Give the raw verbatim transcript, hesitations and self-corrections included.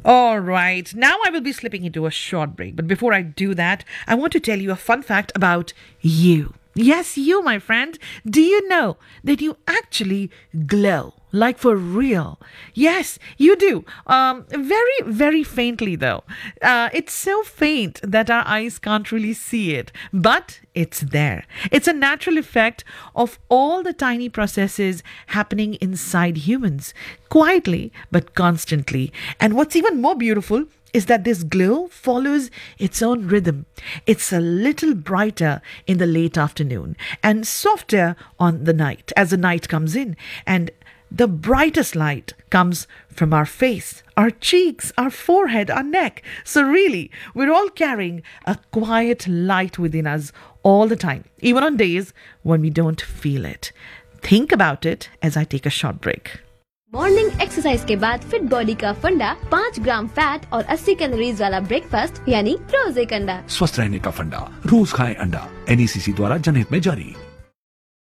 All right, now I will be slipping into a short break. But before I do that, I want to tell you a fun fact about you. Yes, you, my friend. Do you know that you actually glow? Like for real. Yes, you do. Um, very, very faintly though. Uh, it's so faint that our eyes can't really see it. But it's there. It's a natural effect of all the tiny processes happening inside humans. Quietly, but constantly. And what's even more beautiful is that this glow follows its own rhythm. It's a little brighter in the late afternoon and softer on the night as the night comes in. And the brightest light comes from our face, our cheeks, our forehead, our neck. So really, we're all carrying a quiet light within us all the time, even on days when we don't feel it. Think about it as I take a short break. Morning exercise के बाद fit body का फंडा, पाँच ग्राम fat और अस्सी calories वाला breakfast यानी रोज एक अंडा। स्वस्थ रहने का फंडा, रोज खाएं अंडा। एन ई सी सी द्वारा जनहित में जारी।